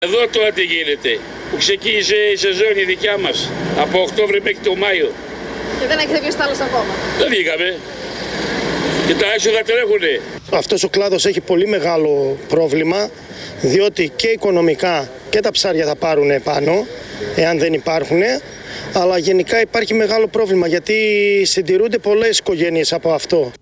Εδώ τώρα τι γίνεται, που ξεκίνησε η σεζόν η δικιά μας, από Οκτώβρη μέχρι το Μάιο. Και δεν έχετε βγει στο άλλο ακόμα. Δεν βγήκαμε. Και τα έξοδα τρέχουνε. Αυτός ο κλάδος έχει πολύ μεγάλο πρόβλημα, διότι και οικονομικά και τα ψάρια θα πάρουν πάνω, εάν δεν υπάρχουν, αλλά γενικά υπάρχει μεγάλο πρόβλημα, γιατί συντηρούνται πολλές οικογένειες από αυτό.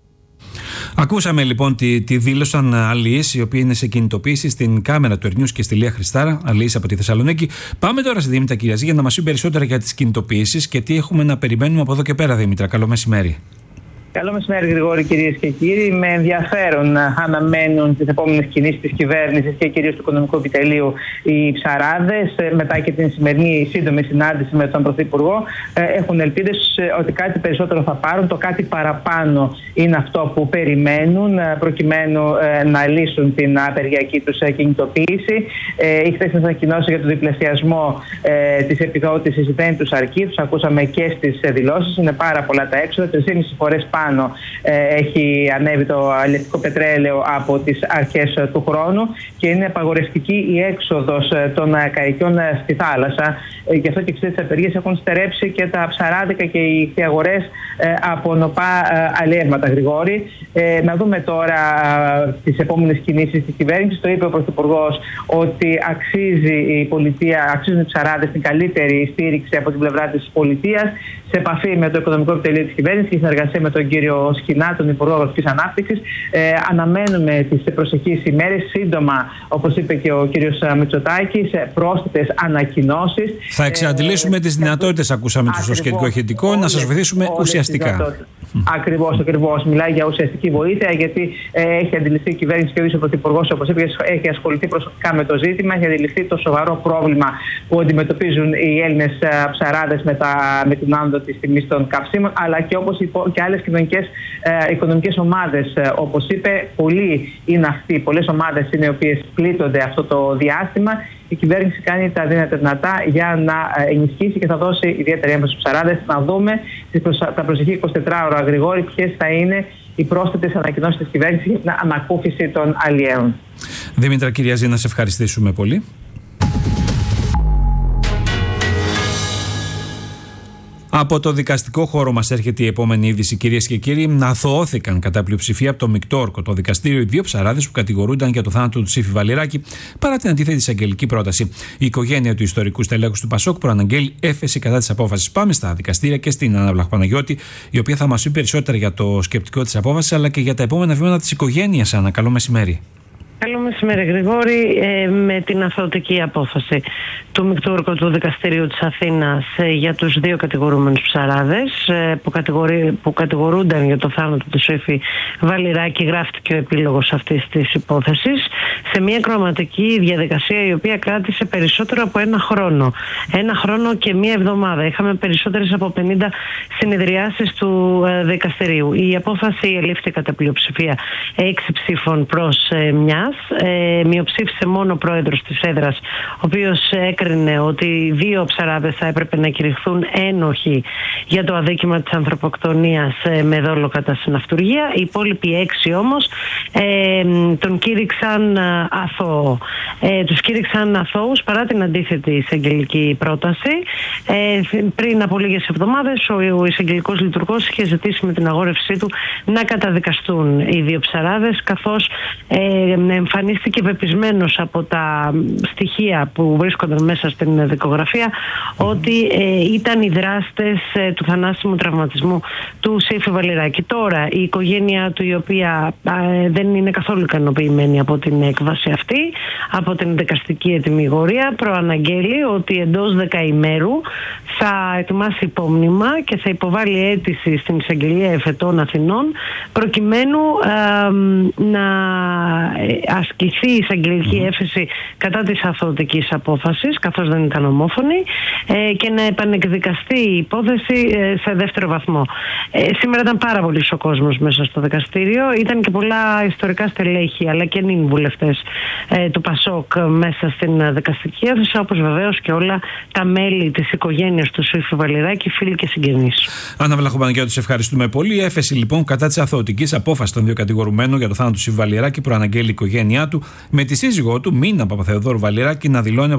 Ακούσαμε λοιπόν τη δήλωσαν αλλοίς, οι οποίοι είναι σε κινητοποίηση στην κάμερα του Ερνιούς και στη Λία Χριστάρα, αλλοίς από τη Θεσσαλονίκη. Πάμε τώρα στη Δήμητρα Κυριαζή για να μας πει περισσότερα για τις κινητοποιήσεις και τι έχουμε να περιμένουμε από εδώ και πέρα, Δήμητρα. Καλό μεσημέρι. Καλό μεσημέρι, Γρηγόρη, κυρίες και κύριοι. Με ενδιαφέρον αναμένουν τις επόμενες κινήσεις της κυβέρνησης και κυρίως του Οικονομικού Επιτελείου οι ψαράδες. Μετά και την σημερινή σύντομη συνάντηση με τον Πρωθυπουργό, έχουν ελπίδες ότι κάτι περισσότερο θα πάρουν. Το κάτι παραπάνω είναι αυτό που περιμένουν, προκειμένου να λύσουν την απεργιακή τους κινητοποίηση. Η χθεσινή ανακοινώση για τον διπλασιασμό της επιδότησης δεν τους αρκεί. Τους ακούσαμε και στις δηλώσεις. Είναι πάρα πολλά τα έξοδα, 3,5 φορές πάνω έχει ανέβει το αλλιευτικό πετρέλαιο από τις αρχές του χρόνου και είναι απαγορευτική η έξοδος των καϊκιών στη θάλασσα. Γι' αυτό και τις απεργίες έχουν στερέψει και τα ψαράδικα και οι αγορές από νοπά αλλιεύματα, Γρηγόρη. Να δούμε τώρα τις επόμενες κινήσεις της κυβέρνησης. Το είπε ο Πρωθυπουργός ότι αξίζει η πολιτεία, αξίζουν οι ψαράδες την καλύτερη στήριξη από την πλευρά της πολιτείας, σε επαφή με το Οικονομικό Επιτελείο της κυβέρνησης και συνεργασία με τον κύριο Σχοινά, τον Υπουργό Αγροτικής Ανάπτυξης. Αναμένουμε τις προσεχείς ημέρες, σύντομα, όπως είπε και ο κύριος Μητσοτάκης, πρόσθετες ανακοινώσεις. Θα εξαντλήσουμε τις δυνατότητες, ακούσαμε το σχετικό ηχητικό, να σας βοηθήσουμε ουσιαστικά. Ακριβώς. Μιλάει για ουσιαστική βοήθεια, γιατί έχει αντιληφθεί η κυβέρνηση και ο Πρωθυπουργός, όπως είπε, έχει ασχοληθεί προσωπικά με το ζήτημα, έχει αντιληφθεί το σοβαρό πρόβλημα που αντιμετωπίζουν οι Έλληνες ψαράδες με την άνοδο της τιμής των καυσίμων, αλλά και όπως και άλλες κοινωνικές οικονομικές ομάδες. Όπως είπε, πολλές ομάδες είναι οι οποίες πλήττονται αυτό το διάστημα. Η κυβέρνηση κάνει τα δυνατά για να ενισχύσει και θα δώσει ιδιαίτερη έμφαση στους ψαράδες. Να δούμε τα προσεχή 24 ώρα, Γρηγόρη, ποιες θα είναι οι πρόσθετες ανακοινώσεις της κυβέρνησης για την ανακούφιση των αλλιέων. Δήμητρα Κυριαζή, να σε ευχαριστήσουμε πολύ. Από το δικαστικό χώρο μας έρχεται η επόμενη είδηση, κυρίες και κύριοι. Αθωώθηκαν κατά πλειοψηφία από το μεικτό όρκο, το δικαστήριο, οι δύο ψαράδες που κατηγορούνταν για το θάνατο του Σύφη Βαλιράκη, παρά την αντίθετη εισαγγελική πρόταση. Η οικογένεια του ιστορικού στελέχους του Πασόκ προαναγγέλει έφεση κατά της απόφασης. Πάμε στα δικαστήρια και στην Άννα Βλαχοπαναγιώτη, η οποία θα μας πει περισσότερα για το σκεπτικό της απόφασης αλλά και για τα επόμενα βήματα της οικογένειας. Άννα, καλό μεσημέρι. Καλό μεσημέρι, Γρηγόρη. Με την αθωωτική απόφαση του μεικτού όρκου του Δικαστηρίου της Αθήνας για τους δύο κατηγορούμενους ψαράδες που κατηγορούνταν για το θάνατο του Σύφη Βαλιράκη, γράφτηκε ο επίλογος αυτής της υπόθεσης σε μια κροματική διαδικασία η οποία κράτησε περισσότερο από ένα χρόνο. Ένα χρόνο και μία εβδομάδα. Είχαμε περισσότερες από 50 συνεδριάσεις του δικαστηρίου. Η απόφαση ελήφθη κατά πλειοψηφία 6 ψήφων προς μιας. Μειοψήφισε μόνο ο πρόεδρος της έδρας, ο οποίος έκρινε ότι δύο ψαράδες θα έπρεπε να κηρυχθούν ένοχοι για το αδίκημα της ανθρωποκτονίας με δόλο κατά συναυτουργία. Οι υπόλοιποι 6 όμως τον κήρυξαν αθώο. Τους κήρυξαν αθώους παρά την αντίθετη εισαγγελική πρόταση. Πριν από λίγες εβδομάδες ο εισαγγελικός λειτουργός είχε ζητήσει με την αγόρευσή του να καταδικαστούν οι δύο ψαράδες, καθώς εμφανίστηκε πεπισμένος από τα στοιχεία που βρίσκονταν μέσα στην δικογραφία ότι ήταν οι δράστες του θανάσιμου τραυματισμού του Σύφη Βαλιράκη. Τώρα η οικογένειά του, η οποία δεν είναι καθόλου ικανοποιημένη από την έκβαση αυτή, από την δικαστική ετυμηγορία, προαναγγέλει ότι εντός 10 ημέρου θα ετοιμάσει υπόμνημα και θα υποβάλει αίτηση στην Εισαγγελία Εφετών Αθηνών προκειμένου να ασκηθεί η εισαγγελική έφεση κατά της αθωωτικής απόφασης, καθώς δεν ήταν ομόφωνη, και να επανεκδικαστεί η υπόθεση σε δεύτερο βαθμό. Σήμερα ήταν πάρα πολύ ο κόσμος μέσα στο δικαστήριο. Ήταν και πολλά ιστορικά στελέχη αλλά και νυν βουλευτές του Πασόκ μέσα στην δικαστική αίθουσα, όπως βεβαίως και όλα τα μέλη της οικογένειας του Σύφη Βαλιράκη, φίλοι και συγγενείς. Άννα Βλαχοπαναγιώτη, σε ευχαριστούμε πολύ. Έφεση λοιπόν κατά της αθωωτικής απόφασης των δύο κατηγορουμένων για το θάνατο του Σύφη Βαλιράκη προαναγγέλει η οικογένεια οικογένειά του, με τη σύζυγό του Μίνα Παπαθεοδόρου Βαλιράκη να δηλώνει